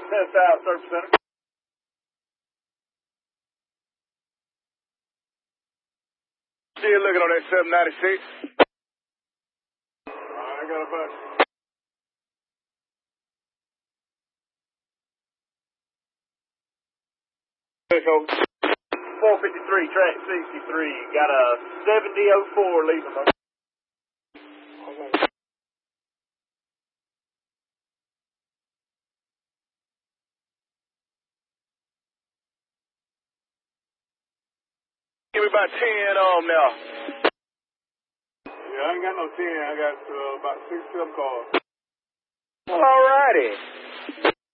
Test out, Service Center. Still looking on that 796. I got a bunch. Echo. 453, track 63. Got a 7004 leaving. Give me about 10 now. Yeah, I ain't got no 10. I got about 6 cars. Well, all righty.